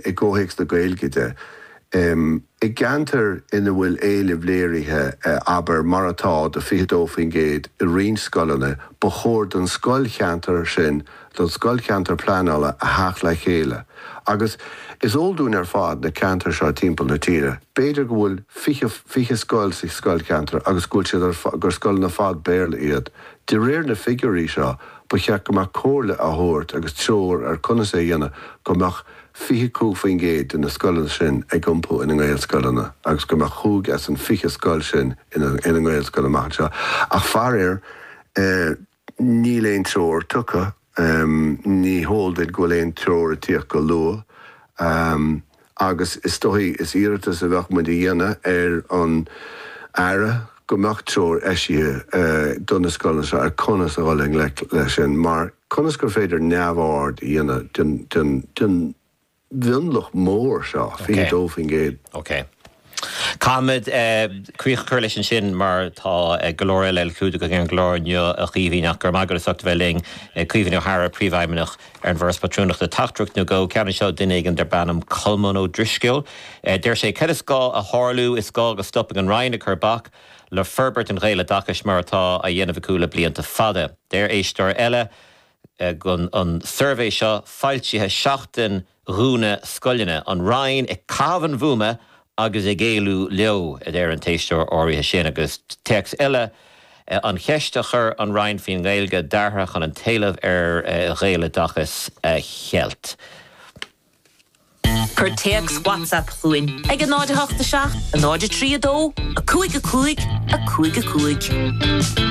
I ggóhéics na gailgide. I gantar ina bhfuil éileh léirithe aber maratá de fiadófin géad I rion scolanna ba chóir don scoilcheantar sin don scoilcheantar pleanála a theach le chéile. Agus is óldún fad na cantar seo timpeall na tíre. Beidir go bhfuil fiche scoil sa scoilcheantar agus gúil siad gur scoil na fad béirla iad. De réir na figurí seo ba cheap go mac cóirla a thuirt agus teoir ar conas é dhéanana go mac fiche cúfaoin géad in na scoileanna sin ag gcompú ina ngáil scoileanna agus go mac chúg as an fiche scoil sin ina ngáil scoileanna seo. Ach fearir ní léon teoir tucha ní hóldid go léon teoir tíoch go lua agus is dói is iartas a bheith muid dhéana an aire go mac teoir eisithe donna scoileanna seo ar conas a bhfuil le sin mar conas gur féidir neamhard dhéana den bhionlach mór seo fi dófin géad. Okay. Cámid críoch chuir leis an sin mar tá golóir eile clúda go an glóirneo a chríomhíach gur magur socht bheling críomhín O'Hara príomhaimeach ar an bhras patrúnach de tachtrucht nó go ceanna seo duine an der banam Colman ó Driscoil. Deir sé cad is gá a hárlú is gá go stopping an Ryan a churbach le ferbert an réile dachas mar atá a dhéanamh cúla blianta fada. Deir éistóir eile gon an survey seo fáiltithe 7 rúna scoileanna an Ryan I cabhan bhúma agus I géalú leo ar an téisteoir áirithe sin agus text eile an cheistechar an Ryan fin gailge darthach an talamh ar réile dachas chealt. Cur text WhatsApp chuin ag an 9 8 7 a 9 3 2 a 5 5 a 5 5.